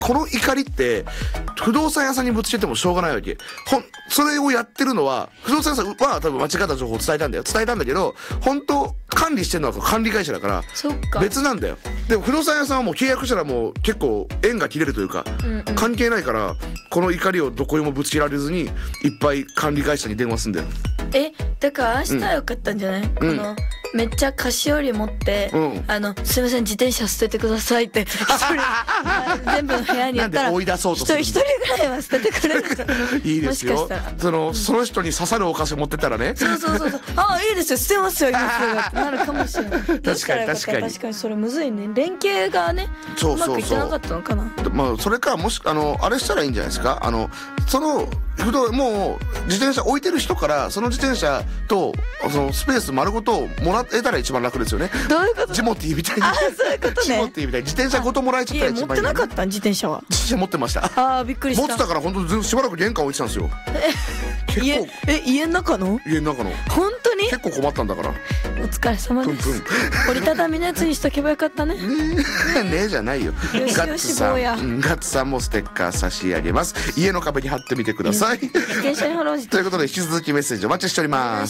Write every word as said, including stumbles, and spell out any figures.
この怒りって不動産屋さんにぶつけてもしょうがないわけ。ほんそれをやってるのは不動産屋さんは多分間違った情報を伝えたんだよ伝えたんだけど、本当管理してるのは管理会社だから別なんだよ。でも不動産屋さんはもう契約したらもう結構縁が切れるというか、うんうん、関係ないからこの怒りをどこにもぶつけられずにいっぱい管理会社に電話すんだよ。 えだから明日はよかったんじゃない、うん、このめっちゃ菓子折り持って、うん、あのすいません自転車捨ててくださいって一人全部の部屋にやったらなんで追い出そうとする一人ぐらいは捨ててくれるいいですよ。そのその人に刺さるお菓子持ってたらねそうそうそうそうああいいですよ捨てますよ今すぐってなるかもしれない確かに確かに確かにそれむずいね。連携がねそうそうそううまくいってなかったのかな。 まあそれかもしあのあれしたらいいんじゃないですか。あのその不動もう自転車置いてる人からその自転車とそのスペース丸ごともらえたら一番楽ですよね。 どういうこと？ ジモティーみたいに。 あそういうことね。 ジモティーみたいに自転車ごともらえちゃったら一番いい、ね。 持ってなかった自転車は。 自転車持ってました。 ああびっくりした。 持ってたから本当しばらく玄関置いてたんですよ。 え家え家の中の？ 家の中の。 本当に？ 結構困ったんだから。 お疲れ様です。 プンプン折りたたみのやつにしとけばよかったね。 ねえねえじゃないよ。 よしよし坊や。 ガッツさんもステッカー差し上げます。家の壁に貼ってみてください。 自転車に貼ろう。 ということで引き続きメッセージお待ちしております。